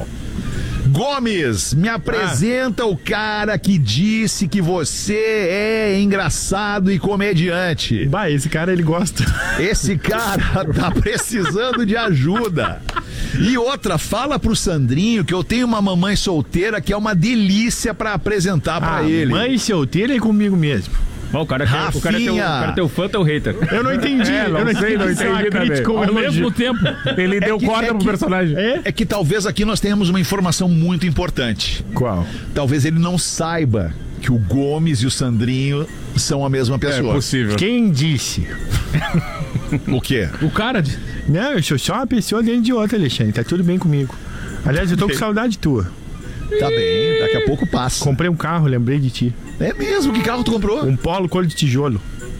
S1: Gomes, me apresenta o cara que disse que você é engraçado e comediante.
S3: Bah, esse cara ele gosta.
S1: Esse cara tá precisando de ajuda. E outra, fala pro Sandrinho que eu tenho uma mamãe solteira que é uma delícia pra apresentar pra ele.
S3: Mãe solteira é comigo mesmo.
S2: Bom, o cara é teu fã, teu hater.
S3: Eu não entendi.
S6: É, não
S3: eu não
S6: sei, não
S3: se é uma
S6: entendi
S3: crítica ou um
S6: também.
S5: Ao
S3: elogio.
S5: mesmo tempo.
S6: Ele deu corda pro personagem.
S1: É que talvez aqui nós tenhamos uma informação muito importante.
S3: Qual?
S1: Talvez ele não saiba que o Gomes e o Sandrinho são a mesma
S6: É
S1: pessoa.
S6: possível.
S3: Quem disse?
S1: O quê?
S5: O cara...
S3: Não, eu sou só uma pessoa dentro de outra, Alexandre. Tá tudo bem comigo. Aliás, eu tô com saudade tua.
S1: Tá bem, daqui a pouco passa.
S3: Comprei um carro, lembrei de ti.
S1: É mesmo? Que carro tu comprou?
S3: Um Polo cor de tijolo.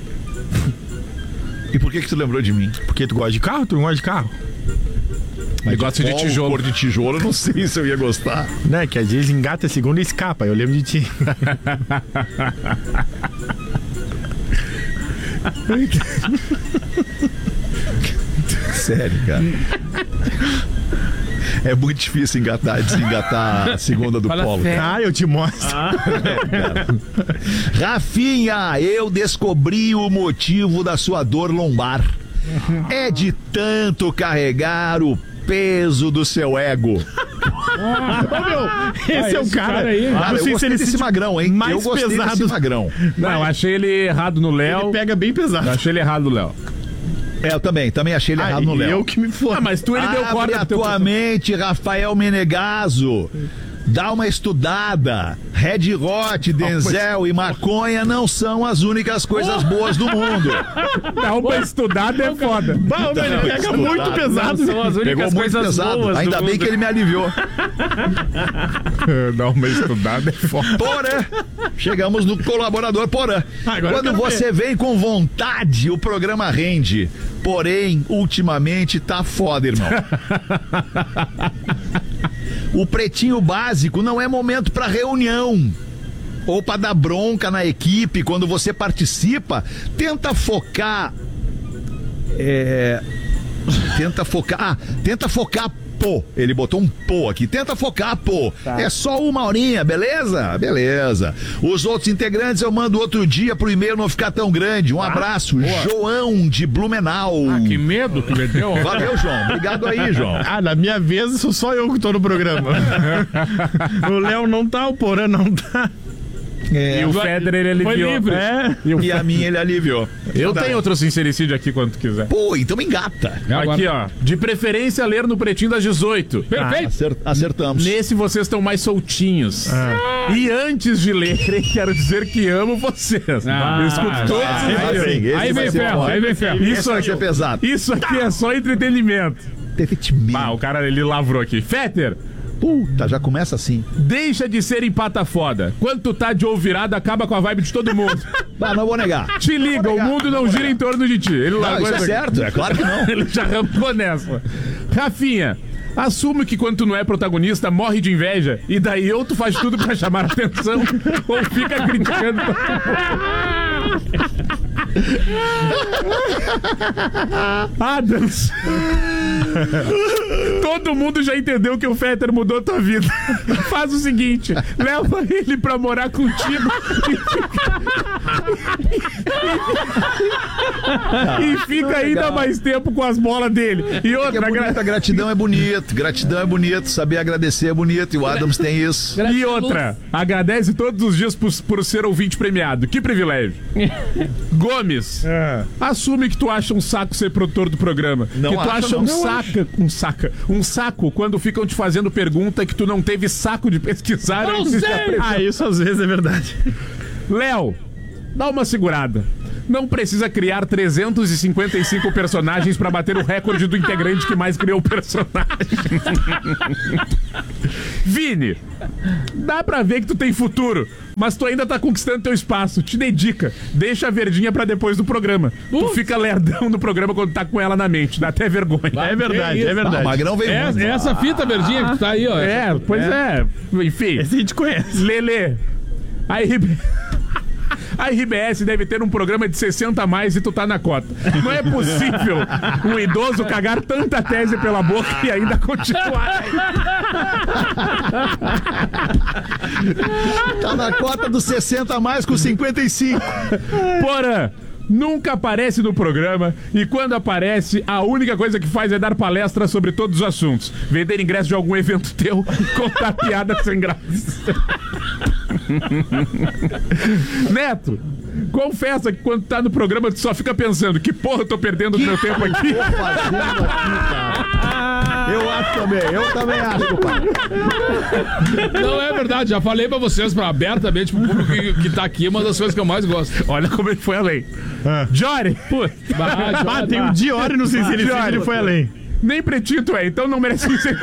S1: E por que tu lembrou de mim?
S3: Porque tu gosta de carro? Tu não gosta de carro?
S6: Ele gosta de
S1: Polo,
S6: tijolo.
S1: Cor de tijolo, eu não sei se eu ia gostar.
S3: Né? Que às vezes engata a segunda e escapa. Eu lembro de ti.
S1: Sério, cara. É muito difícil desengatar a segunda do
S5: Fala
S1: Polo.
S5: sério.
S3: Ah, eu te mostro.
S1: Rafinha, eu descobri o motivo da sua dor lombar. É de tanto carregar o peso do seu ego.
S3: Esse é o
S5: esse
S3: cara.
S5: cara aí.
S1: Cara, eu gostei desse magrão, hein?
S3: mais
S1: Eu gostei
S3: pesado.
S1: desse magrão.
S6: Não, eu achei ele errado no Léo.
S3: Ele pega bem pesado.
S6: Eu achei ele errado no Léo.
S1: Eu também achei ele errado no Léo.
S3: Eu que me foda.
S6: Ah, mas tu ele deu
S1: Abre
S6: corda
S1: a
S6: pro teu
S1: tua mente, Rafael Menegaso. Dá uma estudada. Red Hot, Denzel e maconha não são as únicas coisas boas do mundo.
S6: Dá uma estudada é foda.
S3: Bah, ele pega
S1: estudado.
S3: muito pesado.
S2: São as
S1: Pegou
S2: únicas
S1: muito
S2: coisas
S1: pesado.
S2: boas
S1: Ainda
S2: do
S1: bem
S2: mundo.
S1: que ele me aliviou.
S6: Dá uma estudada é foda.
S1: Porã. Chegamos no colaborador Porã.
S3: Agora eu
S1: Quando
S3: quero
S1: você vem com vontade, o programa rende. Porém, ultimamente tá foda, irmão. O Pretinho Básico não é momento pra reunião ou pra dar bronca na equipe. Quando você participa, tenta focar. Tenta focar. Pô, ele botou um pô aqui. Tenta focar, pô. É só 1 horinha, beleza? Beleza. Os outros integrantes eu mando outro dia pro e-mail não ficar tão grande. Um abraço. João de Blumenau.
S5: Que medo que me deu.
S1: Valeu, João. Obrigado aí, João.
S3: Ah, na minha vez sou só eu que tô no programa. O Léo não tá, o Porã não tá.
S6: E o Federer ele
S5: Foi
S6: viu.
S5: livre.
S3: É.
S1: E a minha ele aliviou.
S6: Eu tenho outro sincericídio aqui quando tu quiser.
S1: Pô, então engata.
S6: Aqui, ó. De preferência, ler no Pretinho das 18.
S5: Perfeito.
S1: Acertamos.
S6: Nesse vocês estão mais soltinhos. E antes de lerem, quero dizer que amo vocês. Eu escuto todos os dias.
S5: Aí vem ferro, aí vem ferro.
S6: Isso
S1: vai
S6: aqui,
S1: ser pesado.
S6: isso aqui é só entretenimento.
S1: Divertimento.
S6: Ah, o cara ele lavrou aqui. Fetter,
S1: Puta, já começa assim.
S5: Deixa de ser empata foda. Quando tu tá de ovo virado, acaba com a vibe de todo mundo.
S1: Não vou negar.
S5: Te liga, o mundo não gira em torno de ti. Ele
S1: Não,
S5: largou
S1: isso é
S5: essa-
S1: certo, é claro que não.
S5: Ele já arrancou nessa. Rafinha, assume que quando tu não é protagonista, morre de inveja. E daí ou tu faz tudo pra chamar atenção, ou fica criticando. Adams. Todo mundo já entendeu que o Fetter mudou tua vida. Faz o seguinte, leva ele pra morar contigo e fica ainda mais tempo com as bolas dele. E
S1: Que é
S5: outra,
S1: bonito, a gratidão é bonito, saber agradecer é bonito, e o Adams tem isso.
S5: E outra, agradece todos os dias por ser ouvinte premiado. Que privilégio. Gomes, assume que tu acha um saco ser produtor do programa.
S1: Não
S5: que tu
S1: acho,
S5: acha
S1: não.
S5: um saco quando ficam te fazendo pergunta que tu não teve saco de pesquisar antes de apresentar.
S3: Isso às vezes é verdade.
S5: Léo, dá uma segurada. Não precisa criar 355 personagens pra bater o recorde do integrante que mais criou personagem. Vini, dá pra ver que tu tem futuro, mas tu ainda tá conquistando teu espaço. Te dedica. Deixa a verdinha pra depois do programa. Tu fica lerdão no programa quando tá com ela na mente. Dá até vergonha.
S3: É verdade, é
S1: Ah, o
S3: verdade.
S1: Magrão veio muito.
S5: Essa fita verdinha que tu tá aí, ó. Enfim.
S3: Esse a gente conhece.
S5: Lelê, a RBS deve ter um programa de 60 a mais e tu tá na cota. Não é possível um idoso cagar tanta tese pela boca e ainda continuar.
S1: Tá na cota dos 60 a mais com 55.
S5: Porã, nunca aparece no programa e quando aparece, a única coisa que faz é dar palestra sobre todos os assuntos. Vender ingresso de algum evento teu, contar piada sem graça. Neto, confessa que quando tá no programa tu só fica pensando que porra eu tô perdendo meu tempo aqui.
S1: Eu também acho, pai.
S5: Não é verdade, já falei pra vocês, abertamente pro público que tá aqui, uma das coisas que eu mais gosto. Olha como ele foi além. Jory!
S3: Tem o Diori no Sincericídio, ele foi além.
S5: Nem pretinho tu é, então não merece ser.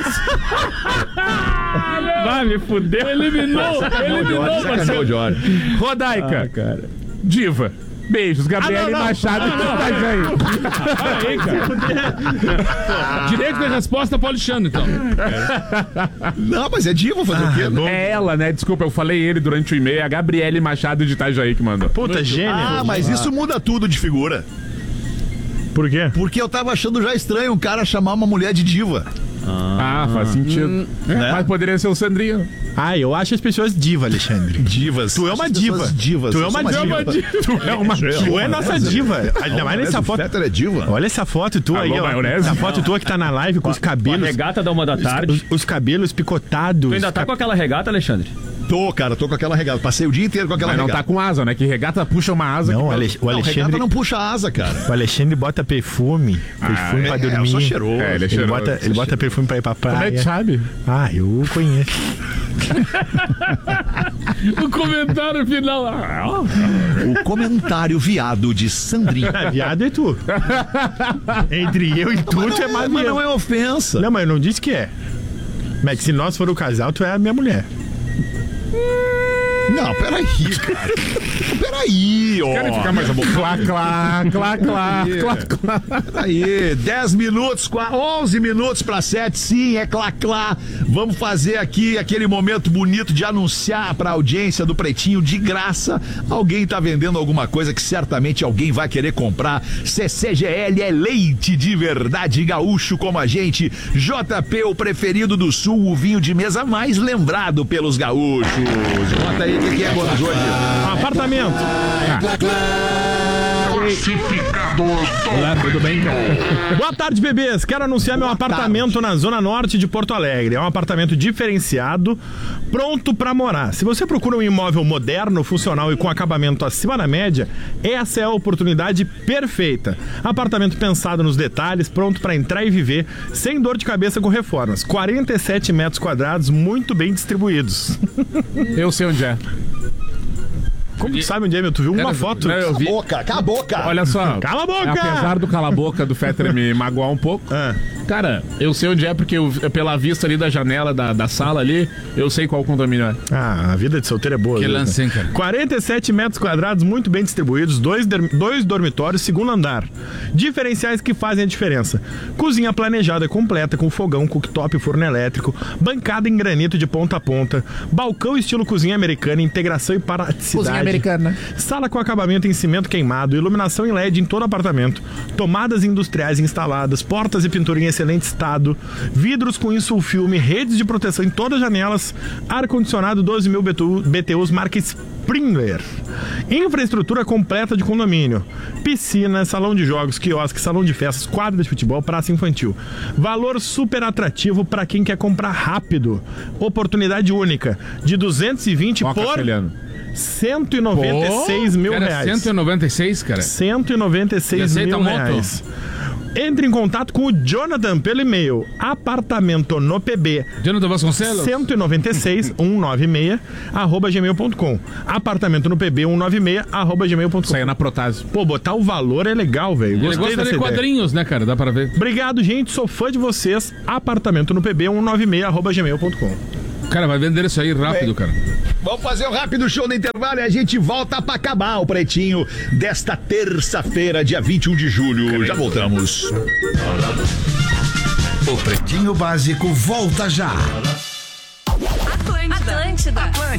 S2: Vai, me fudeu. Eliminou,
S1: Sacaneou o Jorge.
S5: Rodaica.
S2: cara.
S5: Diva. Beijos, Gabriele Machado e Itajaí.
S2: Aí, cara. Direito de resposta pro Alexandre, então.
S1: Não, mas é diva fazer o quê?
S5: É ela, né? Desculpa, eu falei ele durante o e-mail. É a Gabriele Machado de Itajaí que mandou.
S3: Puta, gênio.
S1: Ah, mas isso muda tudo de figura.
S3: Por quê?
S1: Porque eu tava achando já estranho um cara chamar uma mulher de diva.
S5: Ah, faz sentido.
S1: Né?
S5: Mas poderia ser o Sandrinho.
S3: Eu acho as pessoas diva, Alexandre.
S1: Divas.
S3: Tu é uma
S1: As pessoas
S3: diva.
S1: Divas.
S3: Tu é
S1: Eu
S3: uma
S1: sou
S3: diva.
S5: Tu é uma
S3: Tu é nossa diva. Ainda mais nessa
S1: O
S3: foto.
S1: Fetter é diva.
S3: Olha essa foto tua aí,
S5: Alô,
S3: ó.
S5: maionese?
S3: Essa foto tua que tá na live com os
S2: A
S3: cabelos.
S2: regata da 1h da tarde.
S3: Os cabelos picotados.
S2: Tu ainda tá com aquela regata, Alexandre?
S1: Tô com aquela regata. Passei o dia inteiro com aquela
S5: Mas não
S1: regata.
S5: tá com asa, né? Que regata puxa uma asa.
S3: Não,
S5: que...
S3: o
S1: Não,
S3: Alexandre.
S1: regata não puxa asa, cara.
S3: O Alexandre bota perfume pra dormir.
S1: eu sou cheiroso.
S5: É, ele é
S3: Ele
S5: cheiroso.
S3: ele bota perfume pra ir pra praia.
S5: Como é que sabe?
S3: Eu conheço.
S2: O comentário final.
S1: O comentário viado de Sandrinho.
S3: Viado é tu. Entre eu e tu, tu é mais
S1: mas
S3: viado.
S1: não é ofensa.
S3: Não, mas eu não disse que é. Mas que se nós for o casal, tu é a minha mulher.
S1: Não, peraí, cara. Peraí, ó.
S5: Querem ficar mais a boca? Clá.
S1: Aí, 10 minutos, 11 minutos para 7, sim, é clá. Vamos fazer aqui aquele momento bonito de anunciar para a audiência do Pretinho de graça. Alguém tá vendendo alguma coisa que certamente alguém vai querer comprar. CCGL é leite de verdade gaúcho como a gente. JP, o preferido do Sul, o vinho de mesa mais lembrado pelos gaúchos. Conta aí o que é bônus hoje.
S3: Apartamento.
S5: Olá, tudo bem, cara?
S3: Boa tarde, bebês. Quero anunciar meu apartamento na Zona Norte de Porto Alegre. É um apartamento diferenciado, pronto pra morar. Se você procura um imóvel moderno, funcional e com acabamento acima da média, essa é a oportunidade perfeita. Apartamento pensado nos detalhes, pronto pra entrar e viver, sem dor de cabeça com reformas. 47 metros quadrados, muito bem distribuídos.
S5: Eu sei onde é.
S3: Como tu sabe onde é, meu? Tu viu uma
S5: Cara,
S3: foto?
S5: não, eu vi.
S1: Cala a boca.
S5: Olha só.
S3: Cala a boca!
S5: Apesar do cala a boca do Fetter me magoar um pouco,
S6: Cara, eu sei onde é porque pela vista ali da janela da sala ali, eu sei qual condomínio é.
S3: Ah, a vida de solteiro é boa.
S5: Que
S3: viu,
S5: lance, hein, cara?
S3: 47 metros quadrados, muito bem distribuídos, dois dormitórios, segundo andar. Diferenciais que fazem a diferença. Cozinha planejada completa, com fogão, cooktop, forno elétrico, bancada em granito de ponta a ponta, balcão estilo cozinha americana, integração e praticidade.
S6: Cozinha americana.
S3: Sala com acabamento em cimento queimado, iluminação em LED em todo apartamento, tomadas industriais instaladas, portas e pintura em excelente estado, vidros com insulfilme, redes de proteção em todas as janelas, ar-condicionado 12.000 BTUs marca Springer. Infraestrutura completa de condomínio, piscina, salão de jogos, quiosque, salão de festas, quadra de futebol, praça infantil. Valor super atrativo para quem quer comprar rápido. Oportunidade única de 220
S6: Ó,
S3: por
S6: Castelhano.
S3: 196 mil
S5: Cara,
S3: reais.
S5: 196, cara.
S3: 196
S5: E aceita
S3: mil
S5: moto?
S3: reais. Entre em contato com o Jonathan pelo e-mail apartamento no PB
S5: Jonathan Vasconcelos?
S3: 196 196 @gmail.com. Apartamento no PB 196 @gmail.com.
S6: Isso aí é na Protásio.
S3: Pô, botar o valor é legal, velho.
S5: Ele
S3: Gostei
S5: gosta
S3: dessa
S5: de
S3: ideia.
S5: quadrinhos, né, cara? Dá pra ver.
S3: Obrigado, gente. Sou fã de vocês. Apartamento no PB 196 @gmail.com.
S5: Cara, vai vender isso aí rápido, cara.
S1: Vamos fazer um rápido show no intervalo e a gente volta pra acabar o Pretinho desta terça-feira, dia 21 de julho. Já voltamos.
S7: O Pretinho Básico volta já.
S8: Atlântida.